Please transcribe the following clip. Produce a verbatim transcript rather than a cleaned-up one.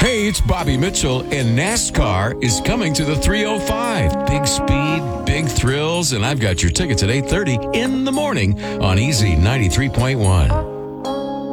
Hey, it's Bobby Mitchell, and NASCAR is coming to the three oh five. Big speed, big thrills, and I've got your tickets at eight thirty in the morning on Easy ninety-three point one.